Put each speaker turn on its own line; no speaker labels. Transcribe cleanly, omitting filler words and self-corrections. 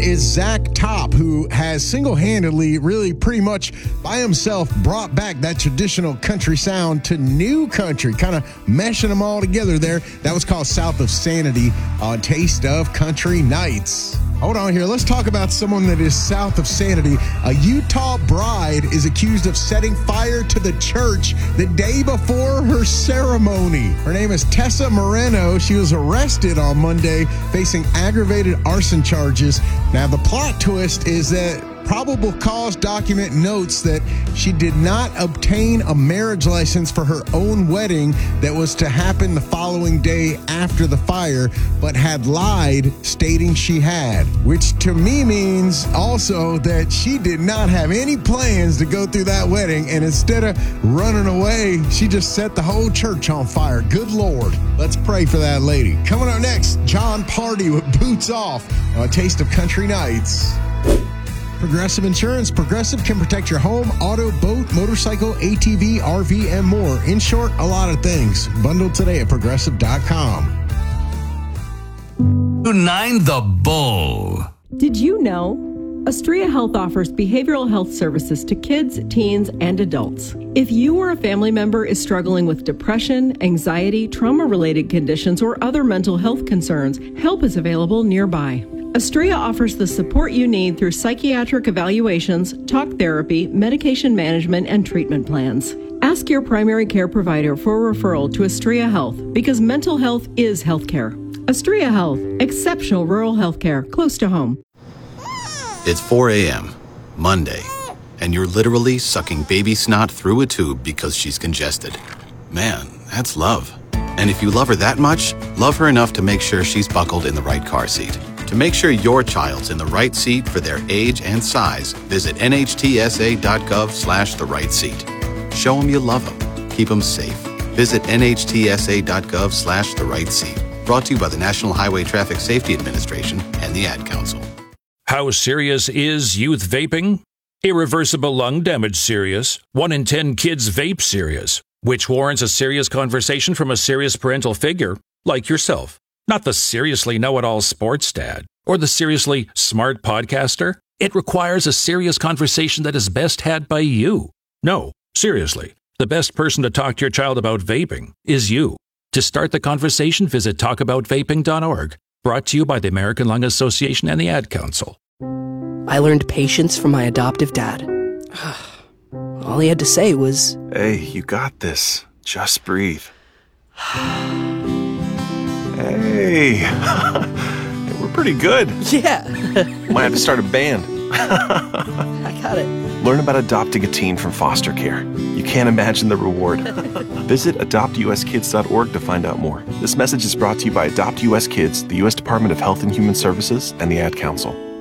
is Zach Top, who has single-handedly, really pretty much by himself, brought back that traditional country sound to new country, kind of meshing them all together there. That was called South of Sanity on Taste of Country Nights. Hold on here. Let's talk about someone that is south of sanity. A Utah bride is accused of setting fire to the church the day before her ceremony. Her name is Tessa Moreno. She was arrested on Monday facing aggravated arson charges. Now, the plot twist is that probable cause document notes that she did not obtain a marriage license for her own wedding that was to happen the following day after the fire, but had lied stating she had, which to me means also that she did not have any plans to go through that wedding, and instead of running away, she just set the whole church on fire. Good Lord. Let's pray for that lady. Coming up next, John Party with Boots Off on Taste of Country Nights. Progressive Insurance. Progressive can protect your home, auto, boat, motorcycle, ATV, RV, and more. In short, a lot of things. Bundled today at Progressive.com.
9 The Bull.
Did you know? Astrea Health offers behavioral health services to kids, teens, and adults. If you or a family member is struggling with depression, anxiety, trauma-related conditions, or other mental health concerns, help is available nearby. Astrea offers the support you need through psychiatric evaluations, talk therapy, medication management, and treatment plans. Ask your primary care provider for a referral to Astrea Health because mental health is healthcare. Astrea Health, exceptional rural healthcare close to home.
It's 4 a.m., Monday, and you're literally sucking baby snot through a tube because she's congested. Man, that's love. And if you love her that much, love her enough to make sure she's buckled in the right car seat. To make sure your child's in the right seat for their age and size, visit nhtsa.gov/the right seat. Show them you love them. Keep them safe. Visit nhtsa.gov/the right seat. Brought to you by the National Highway Traffic Safety Administration and the Ad Council.
How serious is youth vaping? Irreversible lung damage serious. 1 in 10 kids vape serious, which warrants a serious conversation from a serious parental figure like yourself. Not the seriously know-it-all sports dad or the seriously smart podcaster. It requires a serious conversation that is best had by you. No, seriously, the best person to talk to your child about vaping is you. To start the conversation, visit talkaboutvaping.org. Brought to you by the American Lung Association and the Ad Council.
I learned patience from my adoptive dad. All he had to say was,
"Hey, you got this. Just breathe." Hey, we're pretty good.
Yeah.
Might have to start a band.
I got it.
Learn about adopting a teen from foster care. You can't imagine the reward. Visit adoptuskids.org to find out more. This message is brought to you by Adopt US Kids, the U.S. Department of Health and Human Services, and the Ad Council.